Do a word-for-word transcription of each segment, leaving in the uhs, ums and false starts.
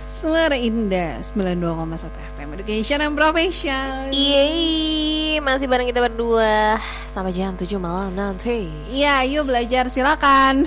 Suara Indah sembilan puluh dua koma satu F M Education and Profession. Yeay, masih bareng kita berdua sampai jam tujuh malam nanti. Iya, yuk belajar silakan.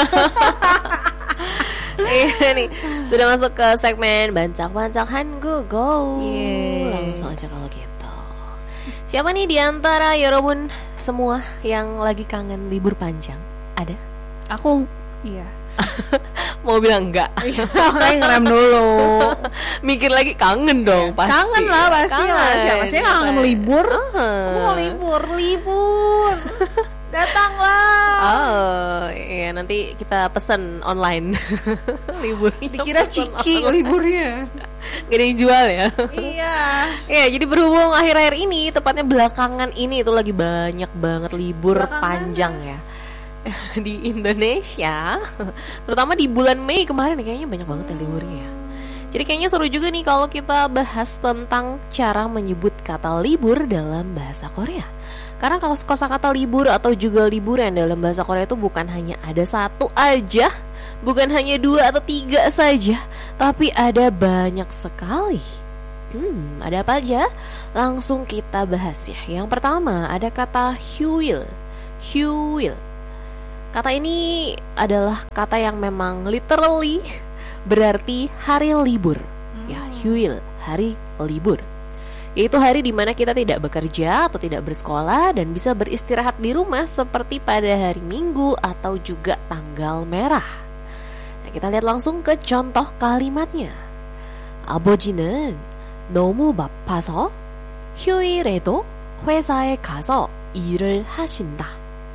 Iya nih, sudah masuk ke segmen Bancak-Bancak Hangugo. Yeay. Langsung aja kalau gitu. Siapa nih diantara Yorobun semua yang lagi kangen libur panjang? Ada? Aku, iya. Mau bilang enggak? Makanya ngerem dulu. Mikir lagi kangen dong pasti. Kangen lah pasti Kangen. lah. Siapa sih yang kangen libur? Uh-huh. Aku mau libur, libur. Datanglah. Oh iya, nanti kita pesan online. Liburnya Dikira pesen ciki online. liburnya. Gak ada yang jual ya. Iya. Ya, jadi berhubung akhir-akhir ini, tepatnya belakangan ini itu lagi banyak banget libur Belakangan panjang ya di Indonesia. Terutama di bulan Mei kemarin kayaknya banyak banget ya liburnya ya. Jadi kayaknya seru juga nih kalau kita bahas tentang cara menyebut kata libur dalam bahasa Korea. Karena kosakata libur atau juga liburan dalam bahasa Korea itu bukan hanya ada satu aja, bukan hanya dua atau tiga saja, tapi ada banyak sekali. Hmm, ada apa aja? Langsung kita bahas ya. Yang pertama ada kata hyuil. Hyuil. Kata ini adalah kata yang memang literally berarti hari libur. Ya, hyuil, hari libur. Yaitu hari di mana kita tidak bekerja atau tidak bersekolah dan bisa beristirahat di rumah seperti pada hari Minggu atau juga tanggal merah. Nah, kita lihat langsung ke contoh kalimatnya. 아버지는 너무 바빠서 휴일에도 회사에 가서 일을 하신다.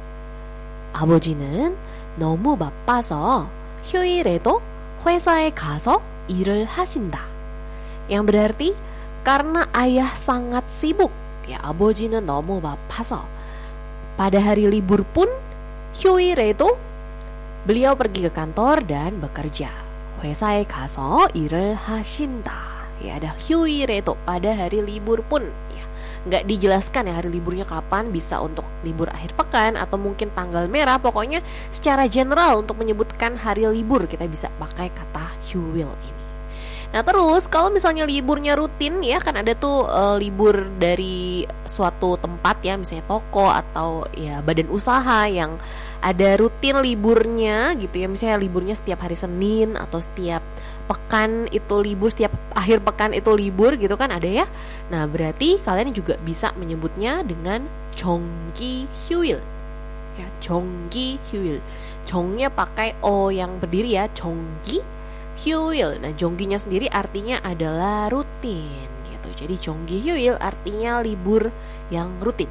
아버지는 너무 바빠서 휴일에도 회사에 가서 일을 하신다. Yang berarti karena ayah sangat sibuk, ya 아버지는 너무 바빠서 pada hari libur pun 휴일에도 beliau pergi ke kantor dan bekerja. 회사에 가서 일을 하신다. Ya ada 휴일에도 pada hari libur pun ya. Nggak dijelaskan ya hari liburnya kapan, bisa untuk libur akhir pekan atau mungkin tanggal merah. Pokoknya secara general untuk menyebutkan hari libur kita bisa pakai kata 휴일 ini. Nah terus kalau misalnya liburnya rutin ya kan ada tuh e, libur dari suatu tempat ya, misalnya toko atau ya badan usaha yang ada rutin liburnya gitu ya. Misalnya liburnya setiap hari Senin atau setiap pekan itu libur, setiap akhir pekan itu libur gitu kan ada ya. Nah berarti kalian juga bisa menyebutnya dengan 정기 휴일. Ya, 정기 휴일. 정nya pakai o yang berdiri ya, 정기 휴일. Nah, 정기nya sendiri artinya adalah rutin gitu. Jadi 정기 휴일 artinya libur yang rutin.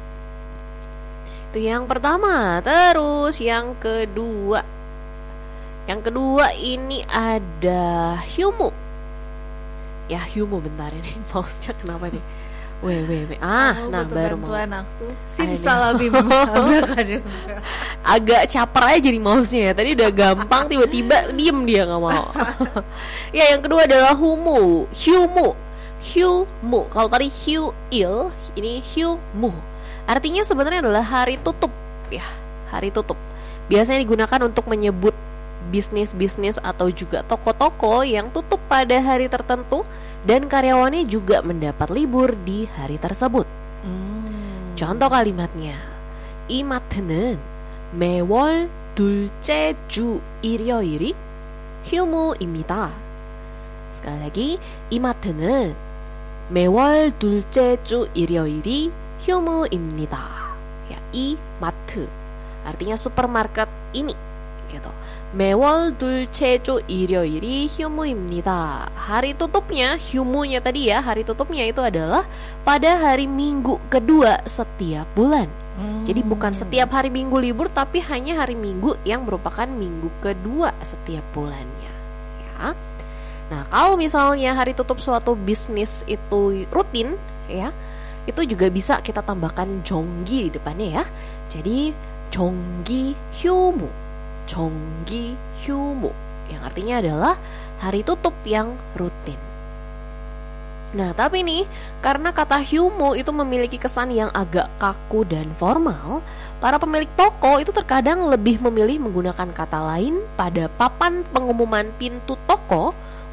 Itu yang pertama. Terus yang kedua. Yang kedua ini ada hyumu. Ya, hyumu bentar ini mouse-nya kenapa nih? Weh, weh, weh. Ah, oh, nah baru mau. Aku. Simsalabim. Abracadabra. Agak caper aja jadi mouse-nya ya. Tadi udah gampang, tiba-tiba diem dia nggak mau. Ya, yang kedua adalah humu, hyumu, hyumu. Kalau tadi hyuil, ini hyumu. Artinya sebenarnya adalah hari tutup, ya, hari tutup. Biasanya digunakan untuk menyebut bisnis-bisnis atau juga toko-toko yang tutup pada hari tertentu dan karyawannya juga mendapat libur di hari tersebut. Hmm. Contoh kalimatnya, 이마트는 매월 둘째 주 일요일이 휴무입니다. Sekali lagi, 이마트는 매월 둘째 주 일요일이 휴무입니다. Ya, 이마트 artinya supermarket ini gitu. 매월 둘째 주 일요일이 휴무입니다. Hari tutupnya, 휴무nya tadi ya, hari tutupnya itu adalah pada hari Minggu kedua setiap bulan. Hmm. Jadi bukan setiap hari Minggu libur, tapi hanya hari Minggu yang merupakan Minggu kedua setiap bulannya. Ya. Nah, kalau misalnya hari tutup suatu bisnis itu rutin, ya, itu juga bisa kita tambahkan 정기 di depannya ya. Jadi 정기 휴무. 정기 휴무 yang artinya adalah hari tutup yang rutin. Nah tapi nih, karena kata hyumu itu memiliki kesan yang agak kaku dan formal, para pemilik toko itu terkadang lebih memilih menggunakan kata lain pada papan pengumuman pintu toko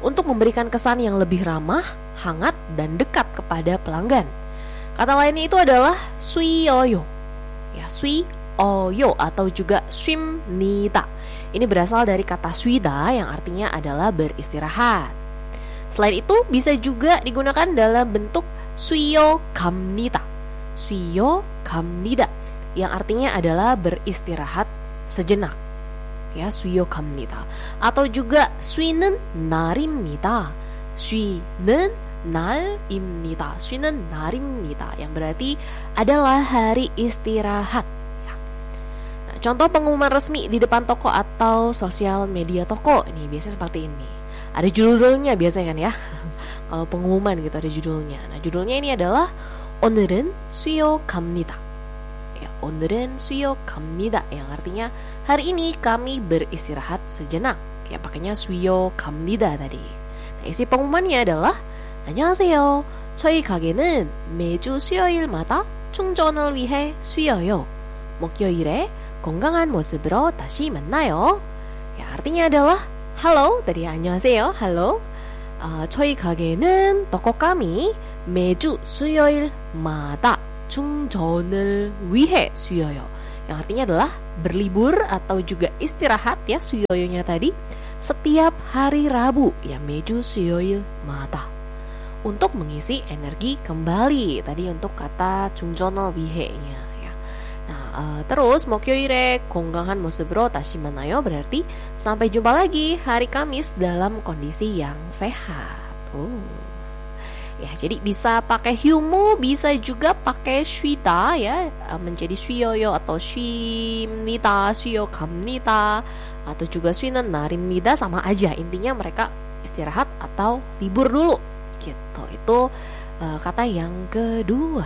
untuk memberikan kesan yang lebih ramah, hangat, dan dekat kepada pelanggan. Kata lainnya itu adalah suioyo. Ya, suioyo atau juga swimnida. Ini berasal dari kata suida yang artinya adalah beristirahat. Selain itu bisa juga digunakan dalam bentuk suyo kamnida. Suyo kamnida yang artinya adalah beristirahat sejenak. Ya, suyo kamnida. Atau juga 쉬는 날입니다. 쉬는 날입니다. 쉬는 날입니다. Yang berarti adalah hari istirahat. Ya. Nah, contoh pengumuman resmi di depan toko atau sosial media toko ini biasanya seperti ini. Ada judulnya biasanya kan ya. Kalau pengumuman gitu ada judulnya. Nah, judulnya ini adalah 오늘은 쉬어 갑니다. Ya, 오늘은 쉬어 갑니다 yang artinya hari ini kami beristirahat sejenak. Ya, pakainya 쉬어 갑니다 tadi. Nah, isi pengumumannya adalah 안녕하세요. 저희 가게는 매주 수요일마다 충전을 위해 쉬어요. 목요일에 건강한 모습으로 다시 만나요. Ya, artinya adalah halo tadi ya, 안녕하세요. Halo. Uh, 저희 가게는 toko kami 매주 수요일마다 충전을 위해 쉬어요. Yang artinya adalah berlibur atau juga istirahat ya, suyoyonya tadi setiap hari Rabu ya, 매주 수요일마다 untuk mengisi energi kembali tadi untuk kata 충전을 위해nya ya. Nah uh, terus 목요일에 건강한 모습으로 다시 만나요 berarti sampai jumpa lagi hari Kamis dalam kondisi yang sehat. Oh. Ya, jadi bisa pakai hyumu, bisa juga pakai 쉬다 ya, menjadi 쉬어요 atau 쉬입니다, 쉬어 갑니다 atau juga 쉬는 날입니다, sama aja. Intinya mereka istirahat atau libur dulu gitu. Itu uh, kata yang kedua.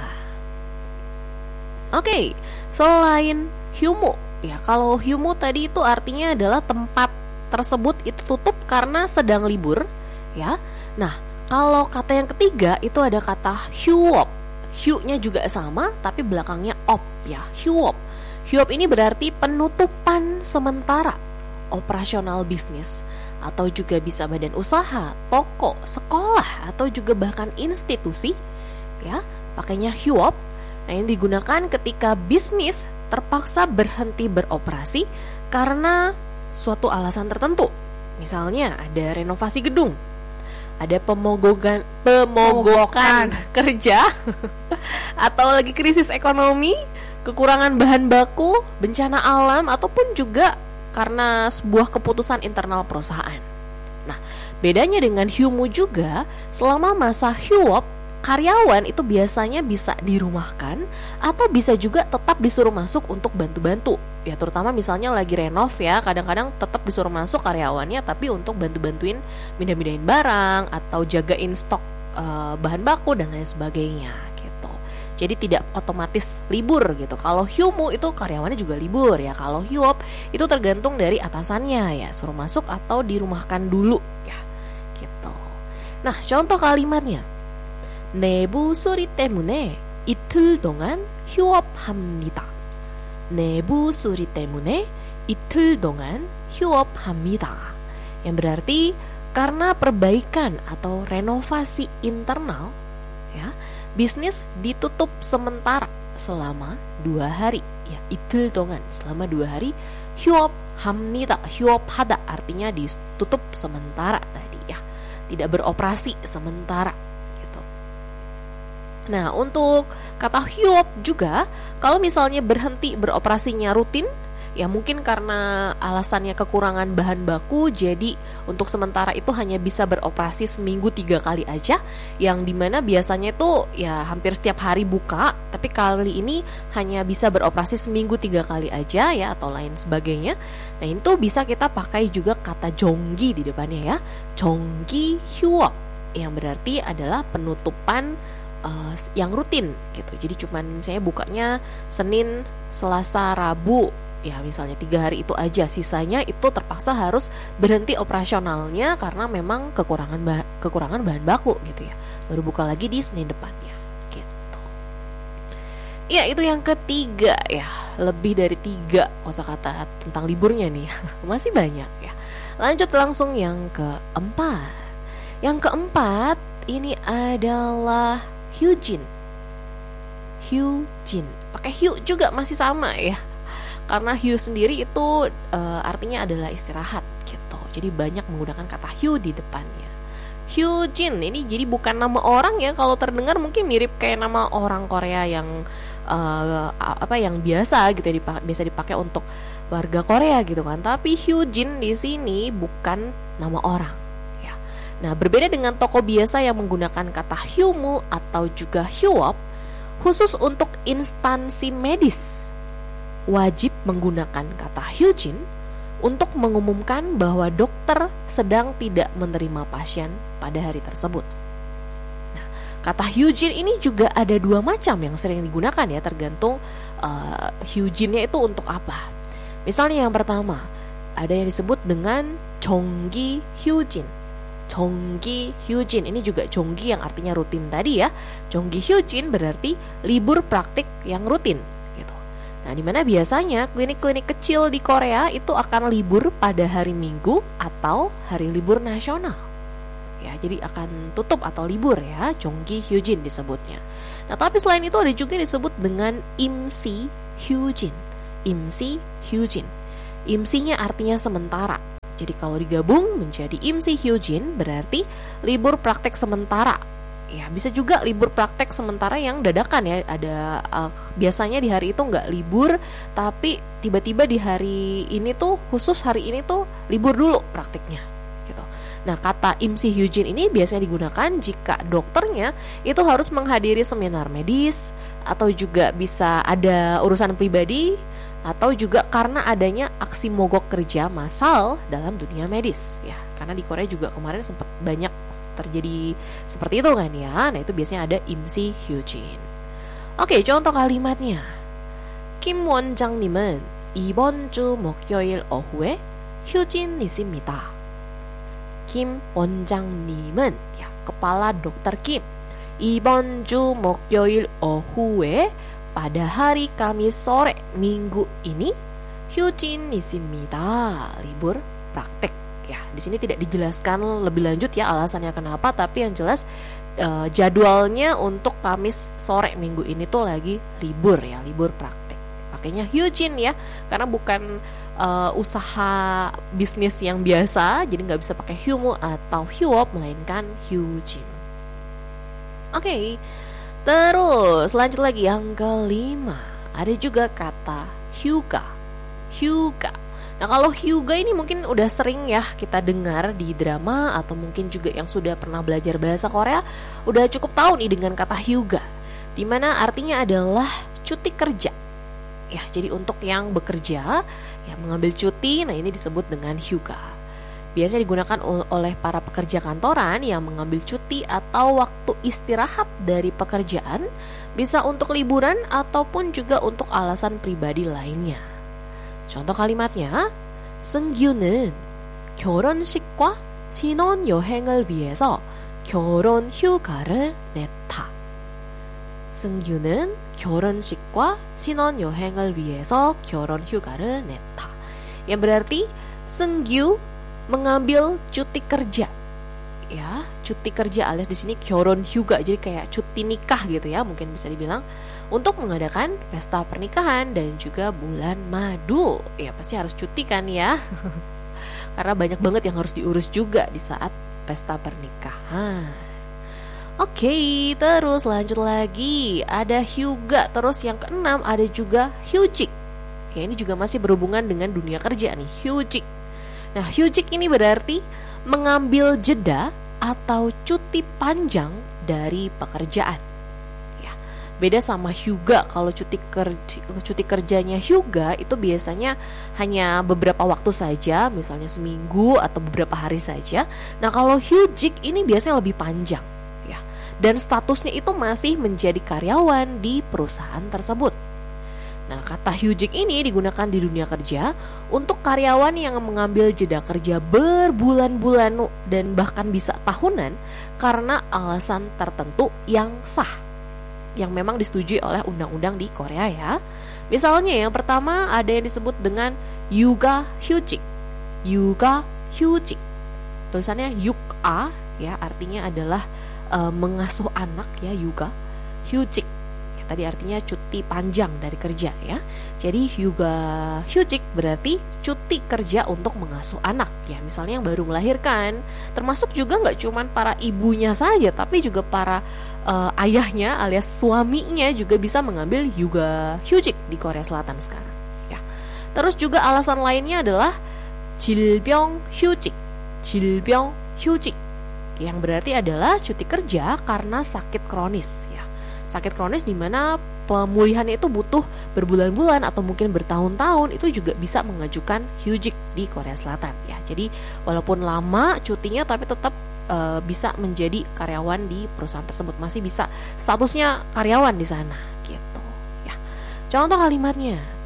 Oke, okay, selain hyumu ya, kalau hyumu tadi itu artinya adalah tempat tersebut itu tutup karena sedang libur ya. Nah, kalau kata yang ketiga itu ada kata hyuop. Hyu-nya juga sama tapi belakangnya op ya, hyuop. Hyuop ini berarti penutupan sementara operasional bisnis atau juga bisa badan usaha, toko, sekolah atau juga bahkan institusi ya, pakainya hyuop. Nah, yang digunakan ketika bisnis terpaksa berhenti beroperasi karena suatu alasan tertentu. Misalnya ada renovasi gedung, ada pemogokan pemogokan kerja atau lagi krisis ekonomi, kekurangan bahan baku, bencana alam ataupun juga karena sebuah keputusan internal perusahaan. Nah, bedanya dengan hyumu juga, selama masa hyuop karyawan itu biasanya bisa dirumahkan atau bisa juga tetap disuruh masuk untuk bantu-bantu. Ya, terutama misalnya lagi renov ya, kadang-kadang tetap disuruh masuk karyawannya tapi untuk bantu-bantuin mindah-mindahin barang atau jagain stok uh, bahan baku dan lain sebagainya gitu. Jadi tidak otomatis libur gitu. Kalau hyumu itu karyawannya juga libur ya. Kalau hyuop itu tergantung dari atasannya ya, suruh masuk atau dirumahkan dulu ya gitu. Nah, contoh kalimatnya, 내부 소리 때문에 이틀 동안 휴업합니다. 내부 소리 때문에 이틀 동안 휴업합니다. Yang berarti karena perbaikan atau renovasi internal ya, bisnis ditutup sementara selama dua hari ya, 이틀 동안 selama dua hari. 휴업합니다, 휴업하다 artinya ditutup sementara tadi ya, tidak beroperasi sementara. Nah, untuk kata hyuop juga, kalau misalnya berhenti beroperasinya rutin, ya mungkin karena alasannya kekurangan bahan baku, jadi untuk sementara itu hanya bisa beroperasi seminggu tiga kali aja, yang dimana biasanya itu ya hampir setiap hari buka, tapi kali ini hanya bisa beroperasi seminggu tiga kali aja ya, atau lain sebagainya. Nah, itu bisa kita pakai juga kata jonggi di depannya ya, jonggi hyuop, yang berarti adalah penutupan Uh, yang rutin gitu. Jadi cuman misalnya bukanya Senin, Selasa, Rabu ya, misalnya tiga hari itu aja, sisanya itu terpaksa harus berhenti operasionalnya karena memang kekurangan bah- kekurangan bahan baku gitu ya, baru buka lagi di Senin depannya gitu. Ya, itu yang ketiga ya, lebih dari tiga kosakata tentang liburnya nih masih banyak ya. Lanjut langsung yang keempat. Yang keempat, ini adalah hyujin. Hyujin. Pakai hyu juga masih sama ya. Karena hyu sendiri itu uh, artinya adalah istirahat gitu. Jadi banyak menggunakan kata hyu di depannya. Hyujin ini jadi bukan nama orang ya. Kalau terdengar mungkin mirip kayak nama orang Korea yang uh, apa yang biasa gitu ya, dipakai, biasa dipakai untuk warga Korea gitu kan. Tapi Hyujin di sini bukan nama orang ya. Nah, berbeda dengan toko biasa yang menggunakan kata hyumu atau juga hyuop, khusus untuk instansi medis wajib menggunakan kata hyujin untuk mengumumkan bahwa dokter sedang tidak menerima pasien pada hari tersebut. Nah, kata hyujin ini juga ada dua macam yang sering digunakan ya, tergantung uh, hyujinnya itu untuk apa. Misalnya yang pertama, ada yang disebut dengan 정기 hyujin. 정기 hyujin ini juga 정기 yang artinya rutin tadi ya. 정기 hyujin berarti libur praktik yang rutin. Nah, di mana biasanya klinik-klinik kecil di Korea itu akan libur pada hari Minggu atau hari libur nasional. Ya, jadi akan tutup atau libur ya, 정기 hyujin disebutnya. Nah, tapi selain itu ada juga disebut dengan 임시 hyujin. 임시 hyujin. 임시nya artinya sementara. Jadi kalau digabung menjadi 임시 hyujin berarti libur praktek sementara. Ya, bisa juga libur praktek sementara yang dadakan ya. Ada uh, biasanya di hari itu nggak libur, tapi tiba-tiba di hari ini tuh khusus hari ini tuh libur dulu prakteknya gitu. Nah, kata 임시 hyujin ini biasanya digunakan jika dokternya itu harus menghadiri seminar medis, atau juga bisa ada urusan pribadi, atau juga karena adanya aksi mogok kerja massal dalam dunia medis ya. Karena di Korea juga kemarin sempat banyak terjadi seperti itu kan ya. Nah, itu biasanya ada 임시 hyujin. Oke, contoh kalimatnya. 김 원장님은 이번 주 목요일 오후에 휴진 있습니다. 김 원장님은 ya, kepala dokter Kim. 이번 주 목요일 오후에 pada hari Kamis sore minggu ini 휴진 있습니다. Libur praktek. Ya, di sini tidak dijelaskan lebih lanjut ya alasannya kenapa, tapi yang jelas uh, jadwalnya untuk Kamis sore minggu ini tuh lagi libur ya, libur praktek. Pakainya hyujin ya, karena bukan uh, usaha bisnis yang biasa, jadi nggak bisa pakai hyumu atau hyuop, melainkan hyujin. Oke, okay. Terus lanjut lagi yang kelima, ada juga kata hyuga. Hyuga. Nah, kalau hyuga ini mungkin udah sering ya kita dengar di drama, atau mungkin juga yang sudah pernah belajar bahasa Korea udah cukup tahu nih dengan kata hyuga, dimana artinya adalah cuti kerja. Ya, jadi untuk yang bekerja, yang mengambil cuti, nah ini disebut dengan hyuga. Biasanya digunakan oleh para pekerja kantoran yang mengambil cuti atau waktu istirahat dari pekerjaan, bisa untuk liburan ataupun juga untuk alasan pribadi lainnya. contoh kalimatnya, 승규는 결혼식과 신혼여행을 위해서 결혼 휴가를 냈다. 승규는 결혼식과 신혼여행을 위해서 결혼 휴가를 냈다. Yang berarti Seungyu mengambil cuti kerja. Ya, cuti kerja alias di sini 결혼 휴가, jadi kayak cuti nikah gitu ya, mungkin bisa dibilang, untuk mengadakan pesta pernikahan dan juga bulan madu. Ya pasti harus cuti kan ya. Karena banyak banget yang harus diurus juga di saat pesta pernikahan. Oke, terus lanjut lagi. Ada hyuga, terus yang keenam ada juga hyujik. Ya, ini juga masih berhubungan dengan dunia kerja nih, hyujik. Nah, hyujik ini berarti mengambil jeda atau cuti panjang dari pekerjaan. Ya, beda sama hyuga. Kalau cuti kerja, cuti kerjanya hyuga itu biasanya hanya beberapa waktu saja, misalnya seminggu atau beberapa hari saja. Nah, kalau hyujik ini biasanya lebih panjang. Ya, dan statusnya itu masih menjadi karyawan di perusahaan tersebut. Nah, kata hyujik ini digunakan di dunia kerja untuk karyawan yang mengambil jeda kerja berbulan-bulan dan bahkan bisa tahunan karena alasan tertentu yang sah, yang memang disetujui oleh undang-undang di Korea ya. Misalnya yang pertama ada yang disebut dengan yuga hyujik. Yuga hyujik. tulisannya yuk'a ya, artinya adalah uh, mengasuh anak ya, yuga. Hyujik ya, tadi artinya cuti panjang dari kerja ya. Jadi yuga hyujik berarti cuti kerja untuk mengasuh anak ya. Misalnya yang baru melahirkan, termasuk juga nggak cuman para ibunya saja, tapi juga para uh, ayahnya alias suaminya juga bisa mengambil yuga hyujik di Korea Selatan sekarang ya. Terus juga alasan lainnya adalah 질병 휴직, 질병 휴직 yang berarti adalah cuti kerja karena sakit kronis ya. Sakit kronis di mana pemulihannya itu butuh berbulan-bulan atau mungkin bertahun-tahun, itu juga bisa mengajukan hyujik di Korea Selatan ya. Jadi walaupun lama cutinya tapi tetap e, bisa menjadi karyawan di perusahaan tersebut, masih bisa statusnya karyawan di sana gitu ya. Contoh kalimatnya.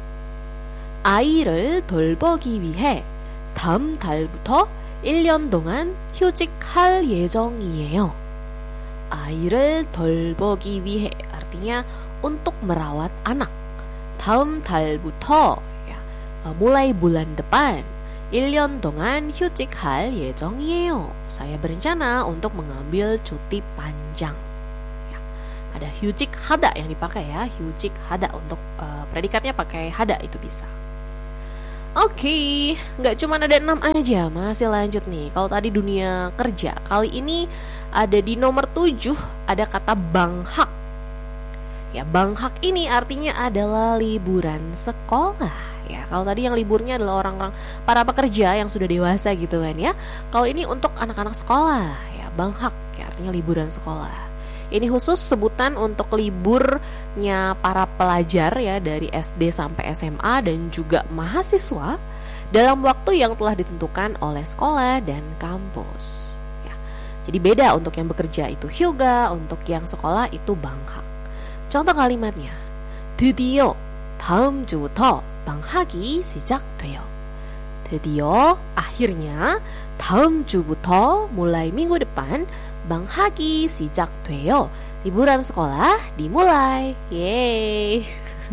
아이를 돌보기 위해 다음 달부터 일 년 동안 휴직할 예정이에요. 아이를 돌보기 위해 artinya untuk merawat anak. 다음 달부터 ya, mulai bulan depan 일 년 동안 휴직할 예정이에요. Saya berencana untuk mengambil cuti panjang. Ya, ada hyujik hada yang dipakai ya, hyujik hada untuk uh, predikatnya pakai hada itu bisa. Oke, okay, nggak cuma ada enam aja, masih lanjut nih. Kalau tadi dunia kerja, kali ini ada di nomor tujuh ada kata banghak. Ya, banghak ini artinya adalah liburan sekolah. Ya, kalau tadi yang liburnya adalah orang-orang para pekerja yang sudah dewasa gitu kan ya. Kalau ini untuk anak-anak sekolah, ya banghak, ya artinya liburan sekolah. Ini khusus sebutan untuk liburnya para pelajar ya dari S D sampai S M A dan juga mahasiswa dalam waktu yang telah ditentukan oleh sekolah dan kampus. Ya. Jadi beda untuk yang bekerja itu hyuga, untuk yang sekolah itu banghak. Contoh kalimatnya, 드디어 다음 주부터 방학이 시작돼요. 드디어 akhirnya 다음 주부터 mulai minggu depan 방학이 시작돼요. Liburan sekolah dimulai. Yeay.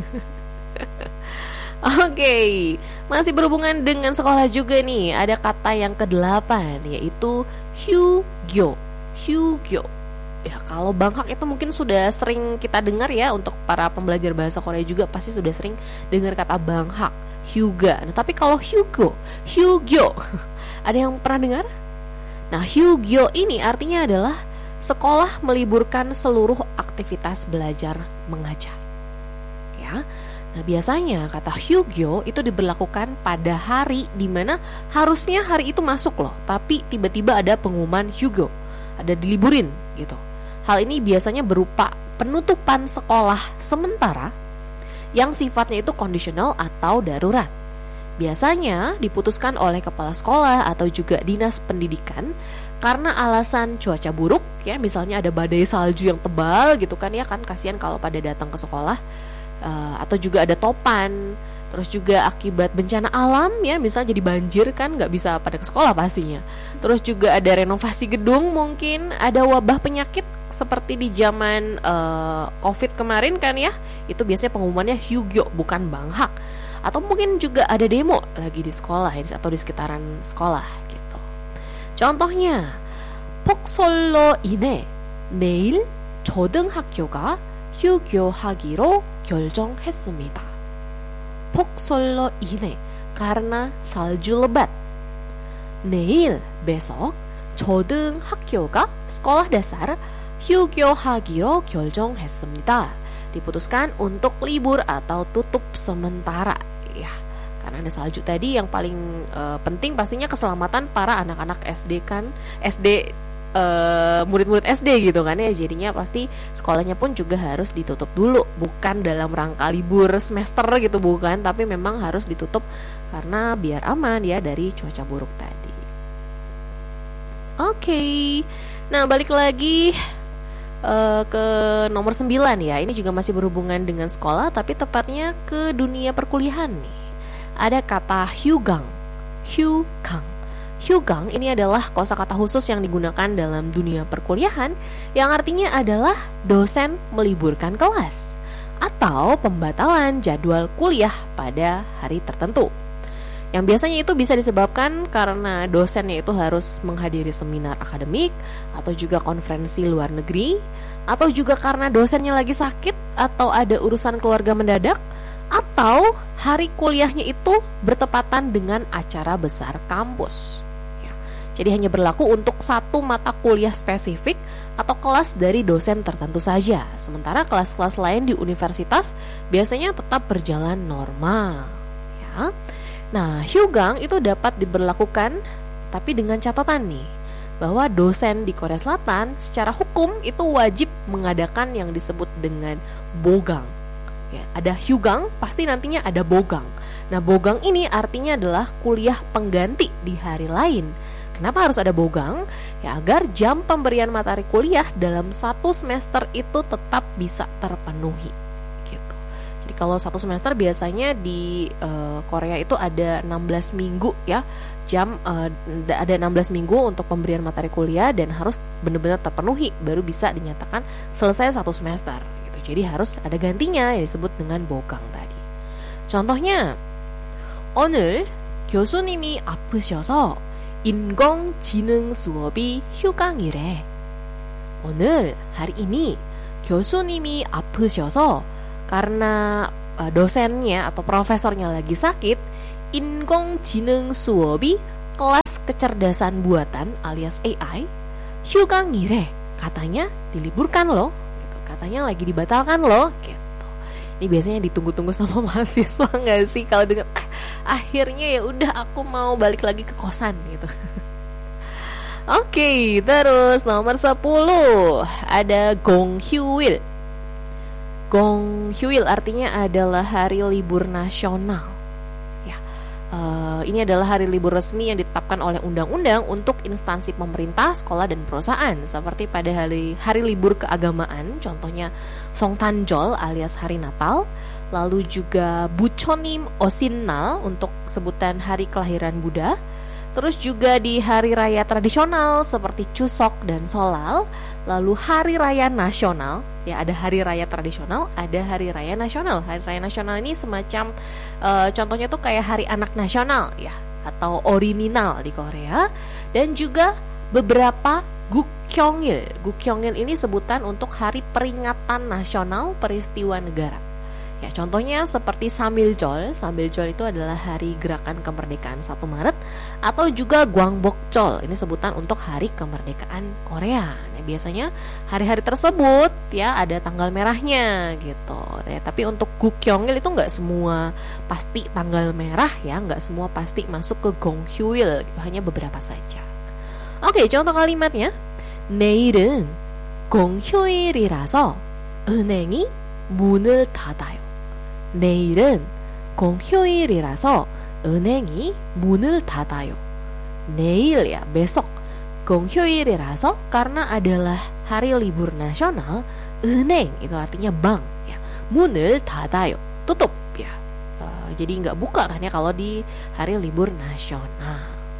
Oke, okay. Masih berhubungan dengan sekolah juga nih. Ada kata yang kedelapan yaitu hyugyo. Hyugyo. Ya, kalau banghak itu mungkin sudah sering kita dengar ya, untuk para pembelajar bahasa Korea juga pasti sudah sering dengar kata banghak, hyuga. Nah, tapi kalau hyugo, hyugyo, ada yang pernah dengar? Nah, hyugyo ini artinya adalah sekolah meliburkan seluruh aktivitas belajar mengajar. Ya. Nah, biasanya kata hyugyo itu diberlakukan pada hari di mana harusnya hari itu masuk loh, tapi tiba-tiba ada pengumuman hyugo, ada diliburin gitu. Hal ini biasanya berupa penutupan sekolah sementara yang sifatnya itu kondisional atau darurat. Biasanya diputuskan oleh kepala sekolah atau juga dinas pendidikan karena alasan cuaca buruk ya, misalnya ada badai salju yang tebal gitu kan ya, kan kasihan kalau pada datang ke sekolah, uh, atau juga ada topan, terus juga akibat bencana alam ya, misalnya jadi banjir kan nggak bisa pada ke sekolah pastinya. Terus juga ada renovasi gedung, mungkin ada wabah penyakit seperti di zaman uh, COVID kemarin kan ya, itu biasanya pengumumannya hyugyo bukan banghak. Atau mungkin juga ada demo lagi di sekolah ya, atau di sekitaran sekolah gitu. Contohnya, 폭설로 인해 내일 초등학교가 휴교하기로 결정했습니다. 폭설로 인해 karena salju lebat. 내일 besok 초등학교가 sekolah dasar 휴교하기로 결정했습니다. Diputuskan untuk libur atau tutup sementara ya, karena ada salju tadi. Yang paling uh, penting pastinya keselamatan para anak-anak S D kan, S D uh, murid-murid S D gitu kan ya, jadinya pasti sekolahnya pun juga harus ditutup dulu, bukan dalam rangka libur semester gitu, bukan, tapi memang harus ditutup karena biar aman ya dari cuaca buruk tadi. Oke, okay. Nah balik lagi Uh, ke nomor sembilan ya. Ini juga masih berhubungan dengan sekolah, tapi tepatnya ke dunia perkuliahan nih. Ada kata hyugang. Hyugang. Hyugang ini adalah kosakata khusus yang digunakan dalam dunia perkuliahan, yang artinya adalah dosen meliburkan kelas atau pembatalan jadwal kuliah pada hari tertentu. Yang biasanya itu bisa disebabkan karena dosennya itu harus menghadiri seminar akademik atau juga konferensi luar negeri, atau juga karena dosennya lagi sakit atau ada urusan keluarga mendadak, atau hari kuliahnya itu bertepatan dengan acara besar kampus. Ya, jadi hanya berlaku untuk satu mata kuliah spesifik atau kelas dari dosen tertentu saja. Sementara kelas-kelas lain di universitas biasanya tetap berjalan normal. Ya. Nah, Hyugang itu dapat diberlakukan, tapi dengan catatan nih, bahwa dosen di Korea Selatan secara hukum itu wajib mengadakan yang disebut dengan bogang. Ya, ada Hyugang, pasti nantinya ada bogang. Nah, bogang ini artinya adalah kuliah pengganti di hari lain. Kenapa harus ada bogang? Ya, agar jam pemberian materi kuliah dalam satu semester itu tetap bisa terpenuhi. Jadi kalau satu semester biasanya di uh, Korea itu ada enam belas minggu ya. Jam uh, ada enam belas minggu untuk pemberian materi kuliah dan harus benar-benar terpenuhi baru bisa dinyatakan selesai satu semester gitu. Jadi harus ada gantinya yang disebut dengan bogang tadi. Contohnya, 오늘 교수님이 아프셔서 인공지능 수업이 휴강이래. 오늘 hari ini 교수님이 아프셔서 karena uh, dosennya atau profesornya lagi sakit, 인공지능 수업이 kelas kecerdasan buatan alias A I 휴강이래, katanya diliburkan loh, gitu. Katanya lagi dibatalkan loh, gitu. Ini biasanya ditunggu-tunggu sama mahasiswa nggak sih kalau dengar ah, akhirnya ya udah aku mau balik lagi ke kosan gitu. Oke, okay, terus nomor sepuluh ada 공휴일. 공휴일 artinya adalah hari libur nasional. Ya, uh, ini adalah hari libur resmi yang ditetapkan oleh undang-undang untuk instansi pemerintah, sekolah dan perusahaan. Seperti pada hari hari libur keagamaan, contohnya Songtanjol alias hari Natal, lalu juga Buchonim Osinnal untuk sebutan hari kelahiran Buddha. Terus juga di hari raya tradisional seperti Chuseok dan Solal. Lalu hari raya nasional, ya ada hari raya tradisional, ada hari raya nasional. Hari raya nasional ini semacam uh, contohnya tuh kayak hari anak nasional ya, atau Orininal di Korea. Dan juga beberapa Gukyeongil. Gukyeongil ini sebutan untuk hari peringatan nasional peristiwa negara. Ya, contohnya seperti Samiljeol. Samiljeol itu adalah hari gerakan kemerdekaan satu Maret, atau juga Gwangbokjeol. Ini sebutan untuk hari kemerdekaan Korea. Nah, biasanya hari-hari tersebut ya ada tanggal merahnya gitu. Ya, tapi untuk Gukyeongil itu nggak semua pasti tanggal merah ya, nggak semua pasti masuk ke 공휴일 gitu, hanya beberapa saja. Oke, contoh kalimatnya. 내일은 공휴일이라서 은행이 문을 닫아요. 내일은 공휴일이라서 은행이 문을 닫아요. 내일 ya besok. 공휴일이라서 karena adalah hari libur nasional. 은행 itu artinya bank ya. 문을 닫아요, tutup ya. Uh, jadi nggak buka kan ya kalau di hari libur nasional.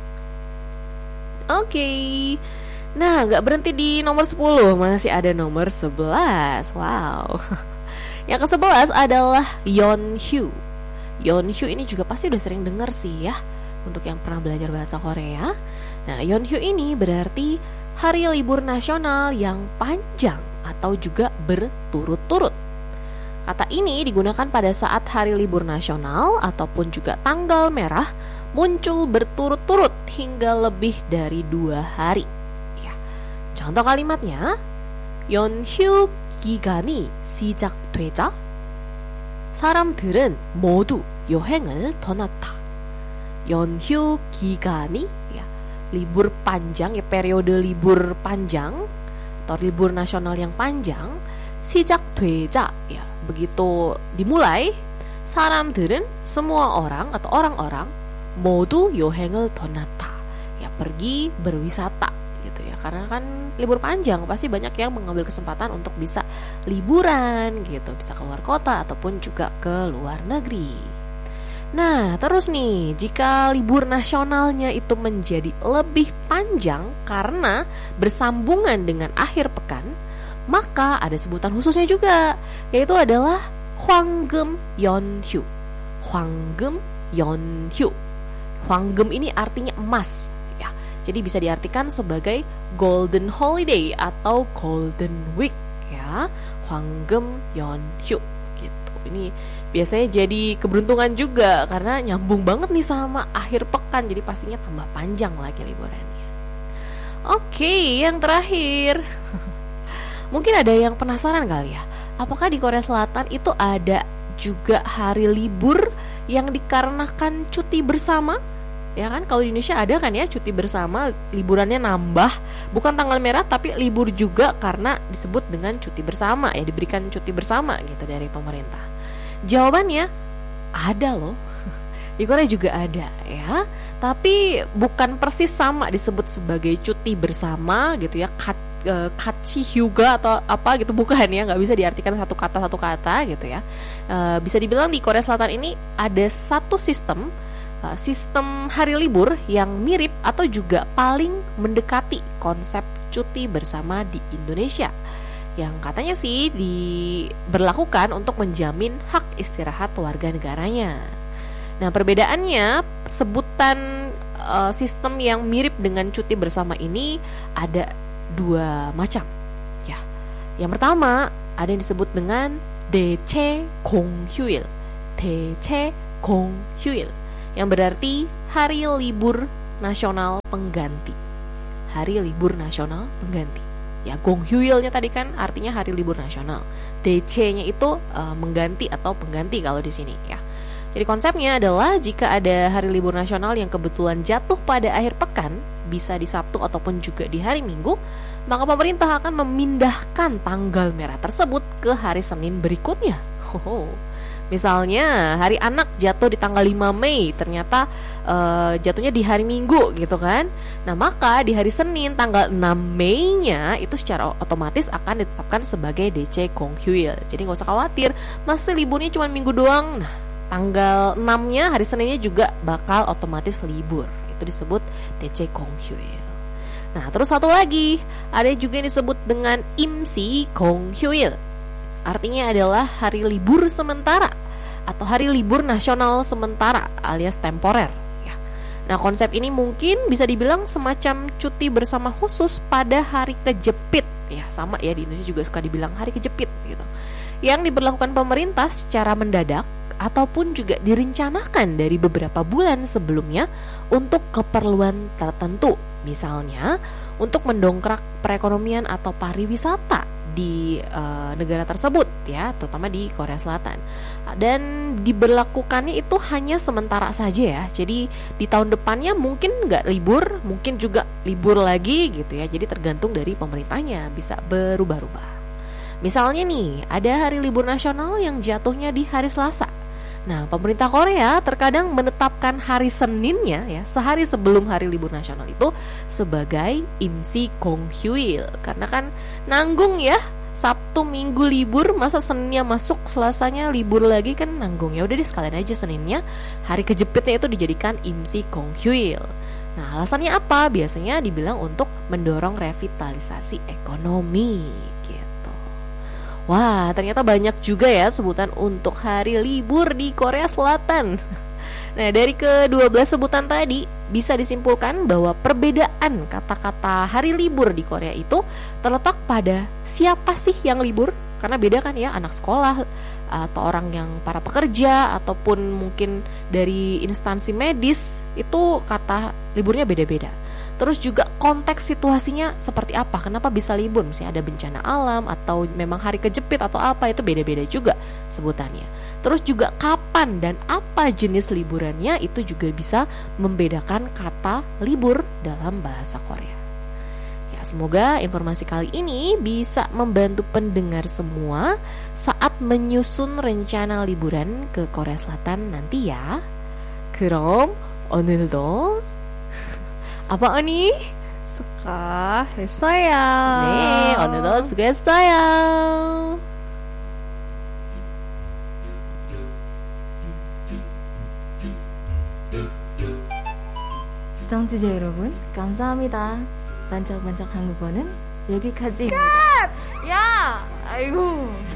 Oke. Okay. Nah, nggak berhenti di nomor sepuluh, masih ada nomor sebelas. Wow. Yang ke sebelas adalah Yeonhyu. Yeonhyu ini juga pasti udah sering dengar sih ya, untuk yang pernah belajar bahasa Korea. Nah, Yeonhyu ini berarti hari libur nasional yang panjang atau juga berturut-turut. Kata ini digunakan pada saat hari libur nasional ataupun juga tanggal merah muncul berturut-turut hingga lebih dari dua hari. Ya. Contoh kalimatnya, 연휴 기간이 시작되자 사람들은 모두 여행을 떠났다. 연휴 기간이 ya, libur panjang ya, periode libur panjang atau libur nasional yang panjang. 시작되자 ya, begitu dimulai, 사람들은 semua orang atau orang-orang, 모두 여행을 떠났다 ya, pergi berwisata gitu ya, karena kan libur panjang pasti banyak yang mengambil kesempatan untuk bisa liburan gitu, bisa keluar kota ataupun juga ke luar negeri. Nah, terus nih, jika libur nasionalnya itu menjadi lebih panjang karena bersambungan dengan akhir pekan, maka ada sebutan khususnya juga, yaitu adalah 황금 연휴. 황금 연휴. Hwanggeum ini artinya emas ya. Jadi bisa diartikan sebagai golden holiday atau golden week ya. Hwanggeum Yeonhyuk gitu. Ini biasanya jadi keberuntungan juga karena nyambung banget nih sama akhir pekan, jadi pastinya tambah panjang lagi liburannya. Oke, yang terakhir. Mungkin ada yang penasaran kali ya, apakah di Korea Selatan itu ada juga hari libur yang dikarenakan cuti bersama? Ya kan, kalau di Indonesia ada kan ya cuti bersama, liburannya nambah, bukan tanggal merah tapi libur juga karena disebut dengan cuti bersama ya, diberikan cuti bersama gitu dari pemerintah. Jawabannya ada loh. Di Korea juga ada ya, tapi bukan persis sama disebut sebagai cuti bersama gitu ya, kat, e, kachi hyuga atau apa gitu, bukan ya, nggak bisa diartikan satu kata satu kata gitu ya. E, bisa dibilang di Korea Selatan ini ada satu sistem sistem hari libur yang mirip atau juga paling mendekati konsep cuti bersama di Indonesia, yang katanya sih diberlakukan untuk menjamin hak istirahat warga negaranya. Nah, perbedaannya sebutan uh, sistem yang mirip dengan cuti bersama ini ada dua macam ya. Yang pertama ada yang disebut dengan 대체 공휴일, 대체 공휴일, yang berarti hari libur nasional pengganti. Hari libur nasional pengganti. Ya, 공휴일nya tadi kan artinya hari libur nasional. D C-nya itu uh, mengganti atau pengganti kalau di sini ya. Jadi konsepnya adalah jika ada hari libur nasional yang kebetulan jatuh pada akhir pekan, bisa di Sabtu ataupun juga di hari Minggu, maka pemerintah akan memindahkan tanggal merah tersebut ke hari Senin berikutnya. Hoho. Misalnya hari anak jatuh di tanggal lima Mei, ternyata uh, jatuhnya di hari Minggu gitu kan. Nah, maka di hari Senin tanggal enam Mei-nya itu secara otomatis akan ditetapkan sebagai D C 공휴일. Jadi gak usah khawatir, masih liburnya cuma minggu doang. Nah, tanggal enam-nya hari Seninnya juga bakal otomatis libur. Itu disebut D C 공휴일. Nah, terus satu lagi, ada juga yang disebut dengan 임시 공휴일. Artinya adalah hari libur sementara atau hari libur nasional sementara alias temporer ya. Nah, konsep ini mungkin bisa dibilang semacam cuti bersama khusus pada hari kejepit ya, sama ya, di Indonesia juga suka dibilang hari kejepit gitu, yang diberlakukan pemerintah secara mendadak ataupun juga direncanakan dari beberapa bulan sebelumnya untuk keperluan tertentu. Misalnya untuk mendongkrak perekonomian atau pariwisata di uh, negara tersebut ya, terutama di Korea Selatan. Dan diberlakukannya itu hanya sementara saja ya. Jadi di tahun depannya mungkin nggak libur, mungkin juga libur lagi gitu ya. Jadi tergantung dari pemerintahnya, bisa berubah-ubah. Misalnya nih, ada hari libur nasional yang jatuhnya di hari Selasa. Nah, pemerintah Korea terkadang menetapkan hari Seninnya ya, sehari sebelum hari libur nasional itu sebagai 임시 공휴일. Karena kan nanggung ya, Sabtu Minggu libur, masa Seninnya masuk, Selasanya libur lagi kan nanggung. Ya udah deh, sekalian aja Seninnya, hari kejepitnya itu dijadikan 임시 공휴일. Nah, alasannya apa? Biasanya dibilang untuk mendorong revitalisasi ekonomi gitu. Wah, ternyata banyak juga ya sebutan untuk hari libur di Korea Selatan. Nah, dari kedua belas sebutan tadi bisa disimpulkan bahwa perbedaan kata-kata hari libur di Korea itu terletak pada siapa sih yang libur. Karena beda kan ya, anak sekolah atau orang yang para pekerja ataupun mungkin dari instansi medis, itu kata liburnya beda-beda. Terus juga konteks situasinya seperti apa, kenapa bisa libur, misalnya ada bencana alam atau memang hari kejepit atau apa, itu beda-beda juga sebutannya. Terus juga kapan dan apa jenis liburannya, itu juga bisa membedakan kata libur dalam bahasa Korea. Ya, semoga informasi kali ini bisa membantu pendengar semua saat menyusun rencana liburan ke Korea Selatan nanti ya. 그럼 오늘도 apa nih? 수고했어요. 네, 오늘도 수고했어요. 시청자 여러분, 감사합니다. 반짝반짝 한국어는 여기까지입니다. 야, 아이고.